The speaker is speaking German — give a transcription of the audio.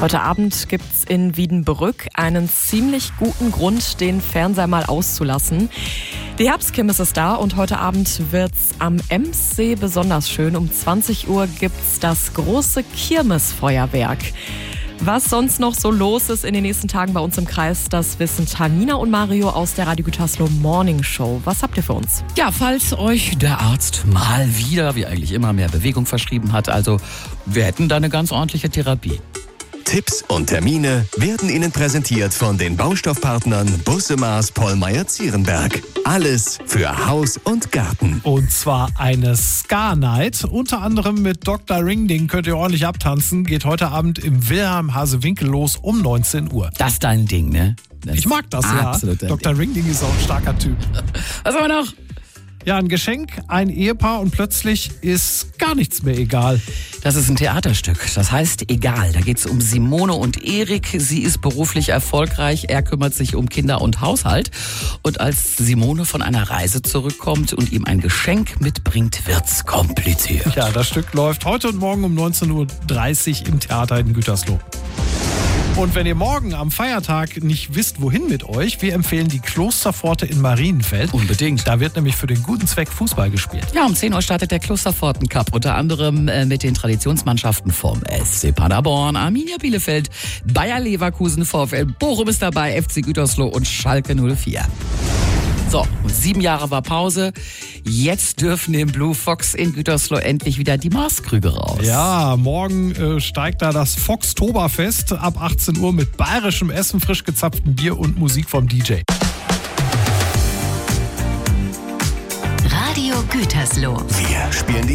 Heute Abend gibt's in Wiedenbrück einen ziemlich guten Grund, den Fernseher mal auszulassen. Die Herbstkirmes ist da und heute Abend wird's am Emssee besonders schön. Um 20 Uhr gibt's das große Kirmesfeuerwerk. Was sonst noch so los ist in den nächsten Tagen bei uns im Kreis, das wissen Tanina und Mario aus der Radio Gütersloh Morning Show. Was habt ihr für uns? Ja, falls euch der Arzt mal wieder, wie eigentlich immer, mehr Bewegung verschrieben hat, also wir hätten da eine ganz ordentliche Therapie. Tipps und Termine werden Ihnen präsentiert von den Baustoffpartnern Busse-Maß Pollmeyer-Zierenberg. Alles für Haus und Garten. Und zwar eine Ska-Night, unter anderem mit Dr. Ring, den könnt ihr ordentlich abtanzen, geht heute Abend im Wilhelm-Hase-Winkel los um 19 Uhr. Das ist dein Ding, ne? Ich mag das, ja. Dr. Ringding ist auch ein starker Typ. Was haben wir noch? Ja, ein Geschenk, ein Ehepaar und plötzlich ist gar nichts mehr egal. Das ist ein Theaterstück. Das heißt Egal. Da geht es um Simone und Erik. Sie ist beruflich erfolgreich. Er kümmert sich um Kinder und Haushalt. Und als Simone von einer Reise zurückkommt und ihm ein Geschenk mitbringt, wird's kompliziert. Ja, das Stück läuft heute und morgen um 19.30 Uhr im Theater in Gütersloh. Und wenn ihr morgen am Feiertag nicht wisst, wohin mit euch, wir empfehlen die Klosterpforte in Marienfeld. Unbedingt. Da wird nämlich für den guten Zweck Fußball gespielt. Ja, um 10 Uhr startet der Klosterpforten Cup, unter anderem mit den Traditionsmannschaften vom SC Paderborn, Arminia Bielefeld, Bayer Leverkusen, VfL Bochum ist dabei, FC Gütersloh und Schalke 04. So, 7 Jahre war Pause. Jetzt dürfen im Blue Fox in Gütersloh endlich wieder die Maßkrüge raus. Ja, morgen steigt da das Foxtoberfest ab 18 Uhr mit bayerischem Essen, frisch gezapftem Bier und Musik vom DJ. Radio Gütersloh. Wir spielen die